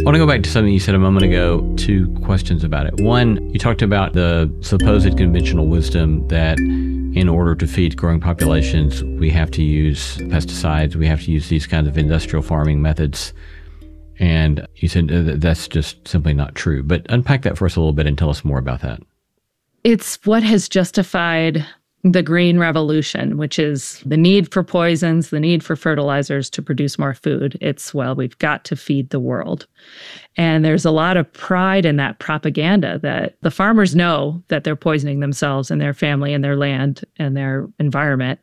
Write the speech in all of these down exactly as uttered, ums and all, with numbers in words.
I want to go back to something you said a moment ago, two questions about it. One, you talked about the supposed conventional wisdom that in order to feed growing populations, we have to use pesticides, we have to use these kinds of industrial farming methods. And you said that that's just simply not true. But unpack that for us a little bit and tell us more about that. It's what has justified the Green Revolution, which is the need for poisons, the need for fertilizers to produce more food. It's, well, we've got to feed the world. And there's a lot of pride in that propaganda that the farmers know that they're poisoning themselves and their family and their land and their environment,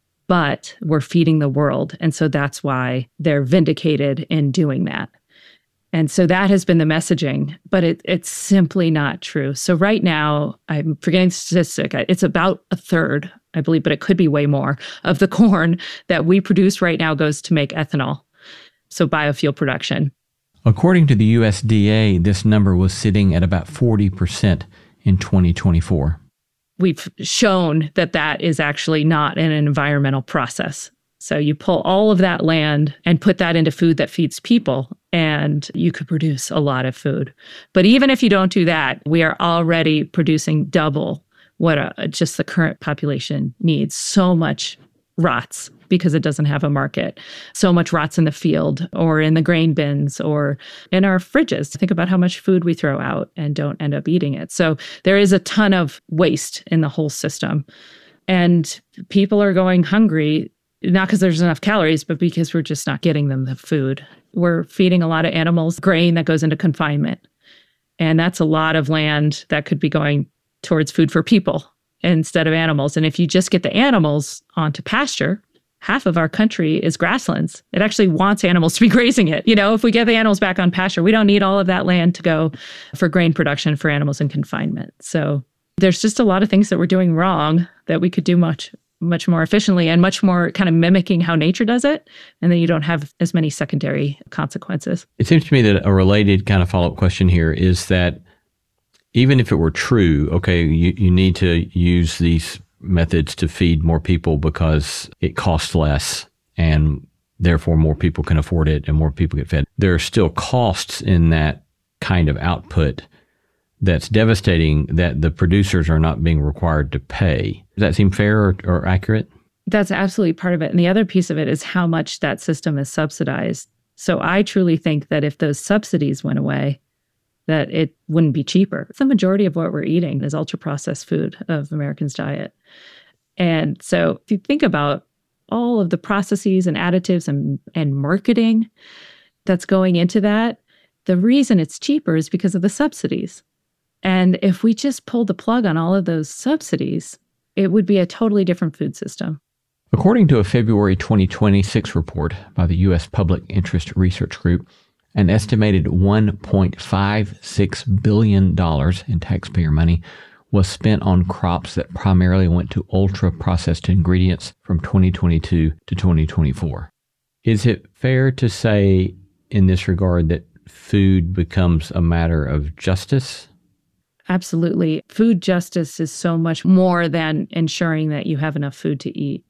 but we're feeding the world. And so that's why they're vindicated in doing that. And so that has been the messaging, but it, it's simply not true. So right now, I'm forgetting the statistic, it's about a third, I believe, but it could be way more, of the corn that we produce right now goes to make ethanol, so biofuel production. According to the U S D A, this number was sitting at about forty percent in twenty twenty-four. We've shown that that is actually not an environmental process. So you pull all of that land and put that into food that feeds people, and you could produce a lot of food. But even if you don't do that, we are already producing double what a, just the current population needs. So much rots because it doesn't have a market. So much rots in the field or in the grain bins or in our fridges. Think about how much food we throw out and don't end up eating it. So there is a ton of waste in the whole system. And people are going hungry, not because there's enough calories, but because we're just not getting them the food. We're feeding a lot of animals grain that goes into confinement. And that's a lot of land that could be going towards food for people instead of animals. And if you just get the animals onto pasture, half of our country is grasslands. It actually wants animals to be grazing it. You know, if we get the animals back on pasture, we don't need all of that land to go for grain production for animals in confinement. So there's just a lot of things that we're doing wrong that we could do much much more efficiently and much more kind of mimicking how nature does it. And then you don't have as many secondary consequences. It seems to me that a related kind of follow-up question here is that even if it were true, okay, you, you need to use these methods to feed more people because it costs less and therefore more people can afford it and more people get fed. There are still costs in that kind of output that's devastating that the producers are not being required to pay. Does that seem fair or, or accurate? That's absolutely part of it. And the other piece of it is how much that system is subsidized. So I truly think that if those subsidies went away, that it wouldn't be cheaper. The majority of what we're eating is ultra-processed food of Americans' diet. And so if you think about all of the processes and additives and, and marketing that's going into that, the reason it's cheaper is because of the subsidies. And if we just pulled the plug on all of those subsidies, it would be a totally different food system. According to a February twenty twenty-six report by the U S Public Interest Research Group, an estimated one point five six billion dollars in taxpayer money was spent on crops that primarily went to ultra-processed ingredients from twenty twenty-two to twenty twenty-four. Is it fair to say in this regard that food becomes a matter of justice? Absolutely. Food justice is so much more than ensuring that you have enough food to eat.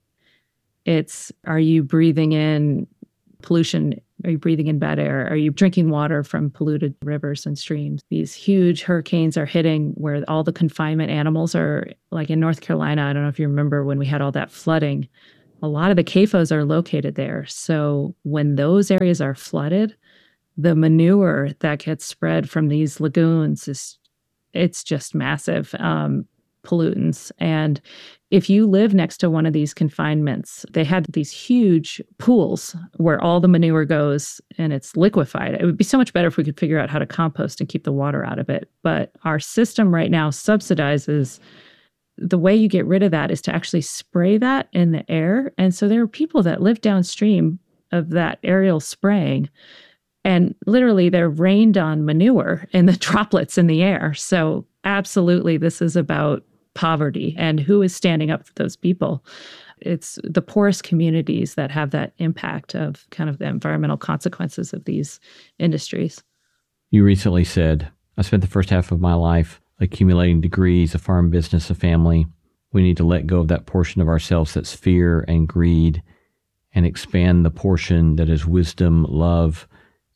It's, are you breathing in pollution? Are you breathing in bad air? Are you drinking water from polluted rivers and streams? These huge hurricanes are hitting where all the confinement animals are, like in North Carolina. I don't know if you remember when we had all that flooding. A lot of the C A F Os are located there. So when those areas are flooded, the manure that gets spread from these lagoons is it's just massive um, pollutants. And if you live next to one of these confinements, they had these huge pools where all the manure goes and it's liquefied. It would be so much better if we could figure out how to compost and keep the water out of it. But our system right now subsidizes the way you get rid of that is to actually spray that in the air. And so there are people that live downstream of that aerial spraying. And literally, they're rained on manure in the droplets in the air. So absolutely, this is about poverty and who is standing up for those people. It's the poorest communities that have that impact of kind of the environmental consequences of these industries. You recently said, I spent the first half of my life accumulating degrees, a farm business, a family. We need to let go of that portion of ourselves that's fear and greed and expand the portion that is wisdom, love,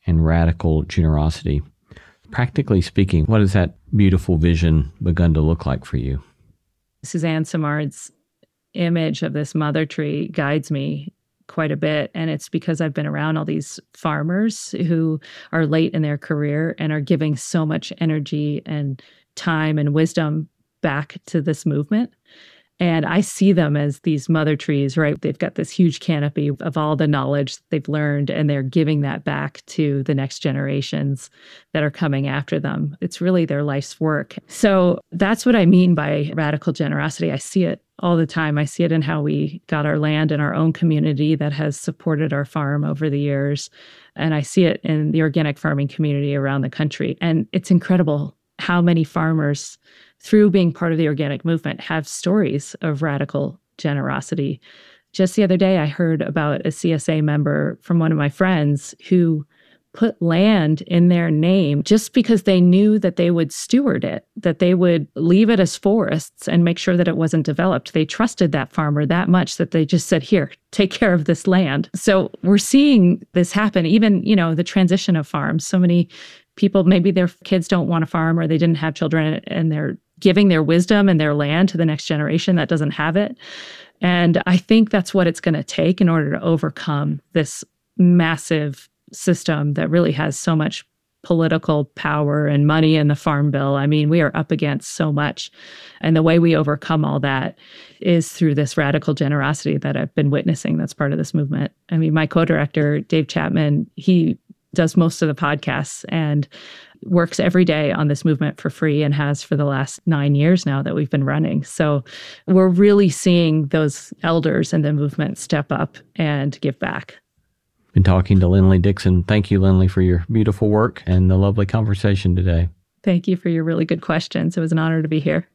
and radical generosity. Practically speaking, what has that beautiful vision begun to look like for you? Suzanne Simard's image of this mother tree guides me quite a bit. And it's because I've been around all these farmers who are late in their career and are giving so much energy and time and wisdom back to this movement. And I see them as these mother trees, right? They've got this huge canopy of all the knowledge they've learned, and they're giving that back to the next generations that are coming after them. It's really their life's work. So that's what I mean by radical generosity. I see it all the time. I see it in how we got our land in our own community that has supported our farm over the years. And I see it in the organic farming community around the country. And it's incredible how many farmers, through being part of the organic movement, have stories of radical generosity. Just the other day, I heard about a C S A member from one of my friends who put land in their name just because they knew that they would steward it, that they would leave it as forests and make sure that it wasn't developed. They trusted that farmer that much that they just said, here, take care of this land. So we're seeing this happen, even, you know, the transition of farms. So many people, maybe their kids don't want to farm or they didn't have children, and they're giving their wisdom and their land to the next generation that doesn't have it. And I think that's what it's going to take in order to overcome this massive system that really has so much political power and money in the Farm Bill. I mean, we are up against so much. And the way we overcome all that is through this radical generosity that I've been witnessing that's part of this movement. I mean, my co-director, Dave Chapman, he does most of the podcasts and works every day on this movement for free and has for the last nine years now that we've been running. So we're really seeing those elders in the movement step up and give back. Been talking to Lindley Dixon. Thank you, Lindley, for your beautiful work and the lovely conversation today. Thank you for your really good questions. It was an honor to be here.